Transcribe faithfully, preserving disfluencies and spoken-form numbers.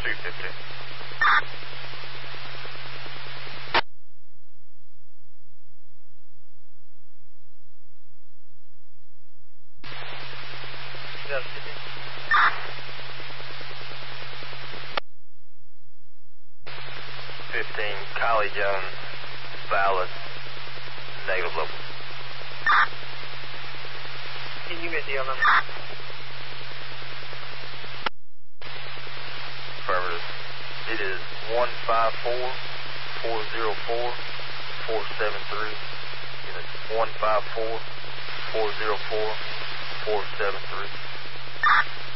two fifty. fifteen, Kylie Jones, valid, negative local. Can you get the other number? Affirmative. It is one five four, four zero four, four seven three. It is one five four, four zero four, four seven three.